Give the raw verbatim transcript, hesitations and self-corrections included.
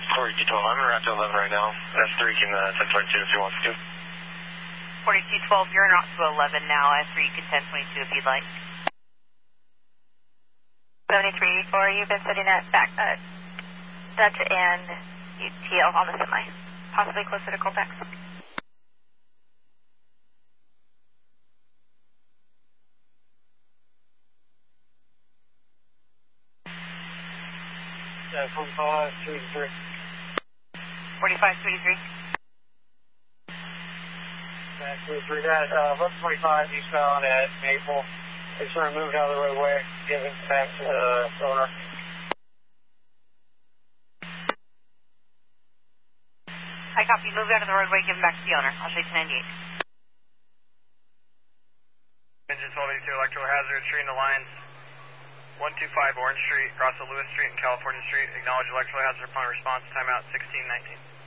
forty-two twelve, I'm in Raptor eleven right now. S three can uh, ten twenty-two if you want to. forty-two twelve, you're in Raptor eleven now. S three, you can ten twenty-two if you'd like. seventy-three four, you've been sitting at back, uh, Dutch and T L on the semi, possibly closer to Colfax. Yeah, forty-five thirty-three. forty-five thirty-three. Yeah, thirty-three, that, uh, eleven twenty-five eastbound at Maple. It's sort of moved out of the roadway, given back to the owner. I copy, move out of the roadway, give them back to the owner. I'll show you to ninety-eight. Engine twelve eighty-two, electrical hazard, treating the lines. one two five Orange Street, across the Lewis Street and California Street. Acknowledge electrical hazard upon response. Timeout sixteen nineteen.